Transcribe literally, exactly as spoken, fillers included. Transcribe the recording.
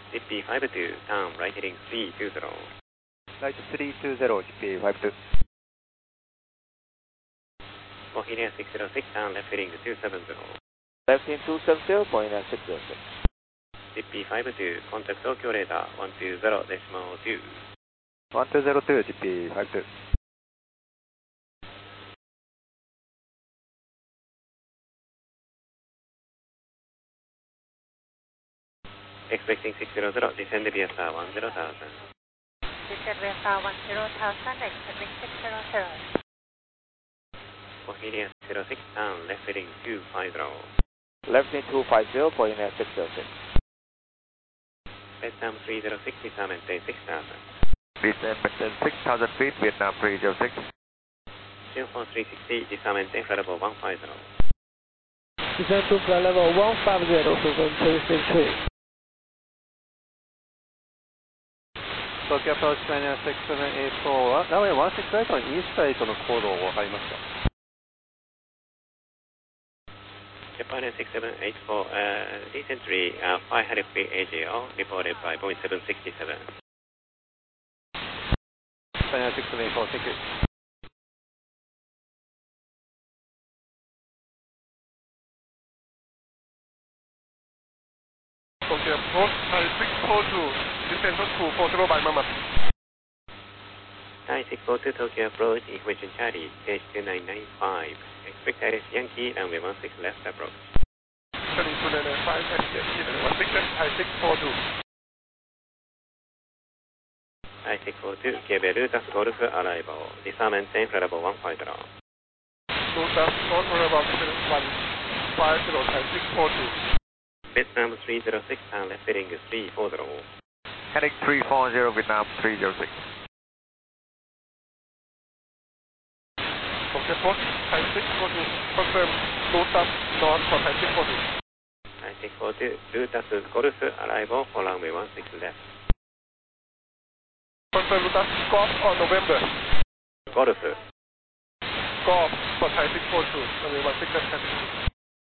ジッピーファイブツー、ターン、ライトヘディングスリーツーゼロ。 ライトスリーツーゼロ、ジッピーファイブツー。 モヒリアシックスゼロシックス、ターン、レフトヘディングツーセブンゼロ。 Left in two seven zero, point nine six zero six. ジッピーファイブツー、コンタクト東京レーダー、ワンツーゼロデシマルツー。 ワンツーゼロツー、ジッピーファイブツー。 Expecting six hundred, descend via star one zero thousand. Descend via star one zero thousand, expecting six hundred. Mohilia zero six, down, left heading two five zero. Left in two five zero, point nine six zero six. Vietnam three zero six, descend maintain six thousand. Descend maintain six thousand feet, Vietnam three zero six. Singapore three sixty, descend maintain flight level one five zero. Descend to flight level one five zero, Susan three six three. Tokyo approach China six seven eight four は、名古屋ワンシックスエイトのイーストエイトのコードを分かりますか？ Japan six seven eight four, uh, recently uh, five hundred feet A G O reported by Boeing seven sixty-seven. China six seven eight four, thank you. Tokyo approach Thai six four two, descend to two four zero by Mama. Thai six four two Tokyo approach, information Charlie, stage two nine nine five. Expect Iris Yankee, runway one six left approach. Heading two nine nine five, and Yankee, one six left, Thai six four two. Thai six four two, K B Lutas Golf arrival, descend maintain flight level one five zero. Lutas Golf arrival, one five zero, Thai six four two. Vietnam three zero six, down, left heading three four zero. Heading three four zero, Vietnam three zero six. Tokyo approach Thai six four two, confirm Lutas north for Thai six four two. Thai six four two, Lutas Golf arrival for runway one six left. Confirm Lutas Golf or November? Golf. Golf for Thai six four two, runway one six left.